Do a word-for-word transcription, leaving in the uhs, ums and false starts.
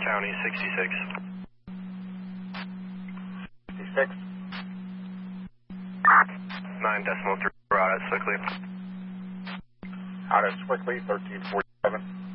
County, sixty-six. sixty-six. nine decimal three, out at Swickley. Out at Swickley, thirteen forty-seven.